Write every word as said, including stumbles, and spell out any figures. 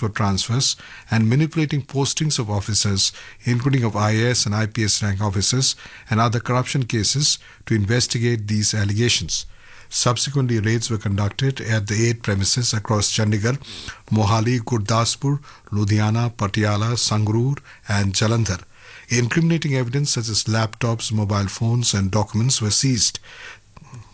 for transfers and manipulating postings of officers, including of I A S and I P S rank officers, and other corruption cases to investigate these allegations. Subsequently, raids were conducted at the eight premises across Chandigarh, Mohali, Gurdaspur, Ludhiana, Patiala, Sangrur, and Jalandhar. Incriminating evidence such as laptops, mobile phones, and documents were seized.